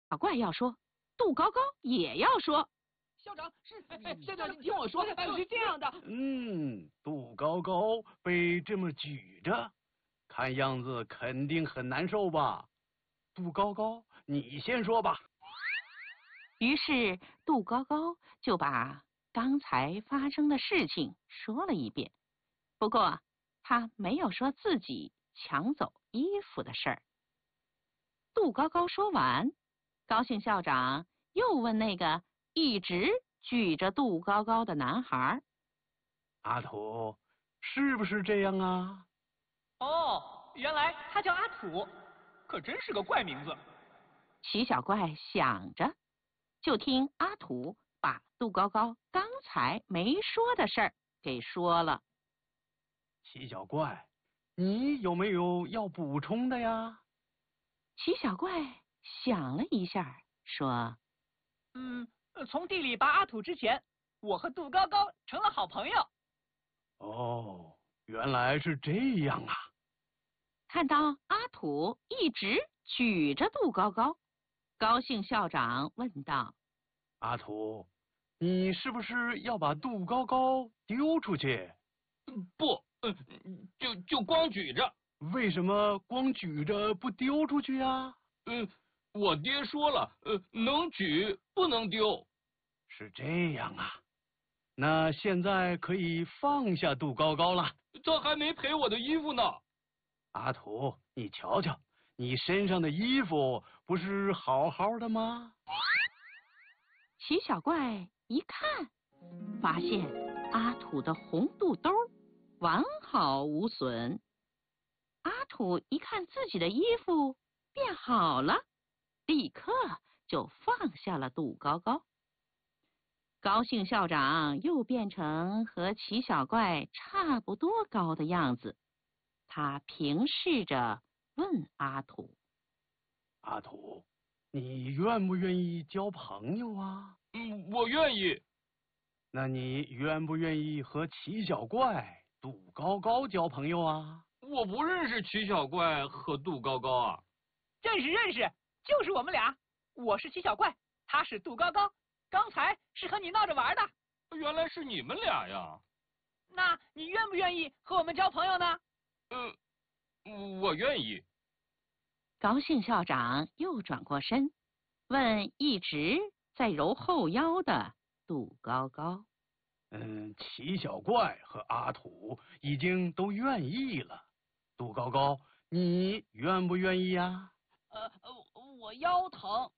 小怪要说，杜高高也要说。 校长校长，听我说，是这样的。 杜高高被这么举着，看样子肯定很难受吧？杜高高，你先说吧。 于是杜高高就把刚才发生的事情说了一遍，不过他没有说自己抢走衣服的事儿。杜高高说完，高兴校长又问那个一直举着杜高高的男孩：“ 阿土，是不是这样啊？” 哦，原来他叫阿土，可真是个怪名字。 齐小怪想着，就听阿土把杜高高刚才没说的事儿给说了。 齐小怪，你有没有要补充的呀？ 齐小怪想了一下，说：“ 从地里拔阿土之前，我和杜高高成了好朋友。” 哦，原来是这样啊！ 看到阿土一直举着杜高高，高兴校长问道：“ 阿土，你是不是要把杜高高丢出去？”“ 不，就光举着。”“ 为什么光举着不丢出去呀？”“ 我爹说了，能举不能丢。”“ 是这样啊，那现在可以放下杜高高了。”“ 他还没赔我的衣服呢。”“ 阿土，你瞧瞧，你身上的衣服不是好好的吗？” 齐小怪一看，发现阿土的红肚兜完好无损。阿土一看自己的衣服变好了，立刻就放下了杜高高。高兴校长又变成和齐小怪差不多高的样子，他平视着问阿土：“ 阿土，你愿不愿意交朋友啊？”“ 我愿意。”“ 那你愿不愿意和齐小怪、杜高高交朋友啊？”“ 我不认识齐小怪和杜高高啊。”“ 认识，就是我们俩。我是齐小怪，他是杜高高。刚才是和你闹着玩的。”“ 原来是你们俩呀。”“ 那你愿不愿意和我们交朋友呢？”“ 我愿意。” 高兴校长又转过身，问一直在揉后腰的杜高高：“ 齐小怪和阿土已经都愿意了，杜高高，你愿不愿意呀？”“ 我腰疼。”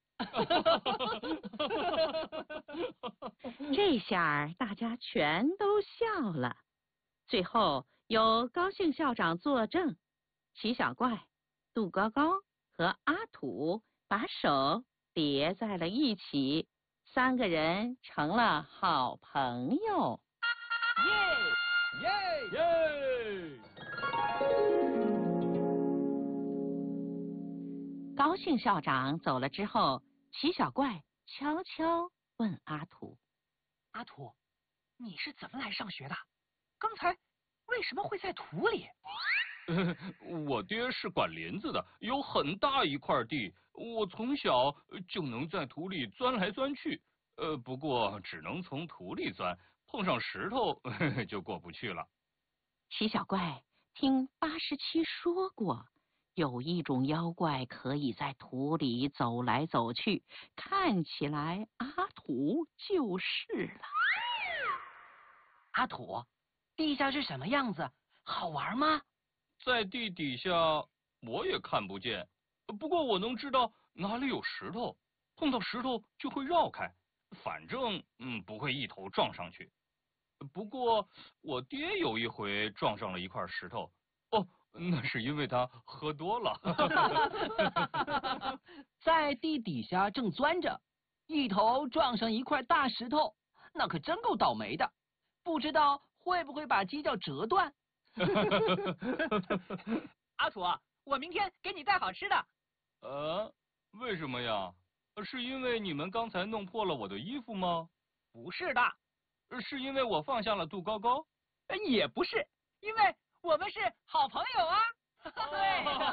这下大家全都笑了。最后由高兴校长作证，齐小怪、杜高高和阿土把手叠在了一起，3个人成了好朋友。 耶！ 高兴校长走了之后，齐小怪悄悄问阿土：“ 阿土，你是怎么来上学的？刚才为什么会在土里？”“ 我爹是管林子的，有很大一块地，我从小就能在土里钻来钻去。不过只能从土里钻，碰上石头就过不去了。” 齐小怪听87说过，有一种妖怪可以在土里走来走去，看起来阿土就是了。 “阿土，地下是什么样子？好玩吗？”“ 在地底下我也看不见，不过我能知道哪里有石头，碰到石头就会绕开，反正不会一头撞上去。不过我爹有一回撞上了一块石头，那是因为他喝多了。”“ 在地底下正钻着，一头撞上一块大石头，那可真够倒霉的，不知道会不会把犄角折断。”“阿土，我明天给你带好吃的。”“ 为什么呀？是因为你们刚才弄破了我的衣服吗？”“ 不是的。”“ 是因为我放下了杜高高？”“ 也不是，因为我们是好朋友啊。”“对。”